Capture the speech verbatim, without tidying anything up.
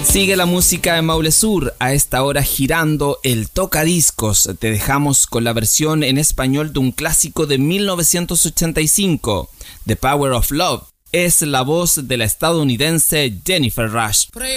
Sigue la música de Maule Sur, a esta hora girando el tocadiscos. Te dejamos con la versión en español de un clásico de mil novecientos ochenta y cinco, The Power of Love. Es la voz de la estadounidense Jennifer Rush.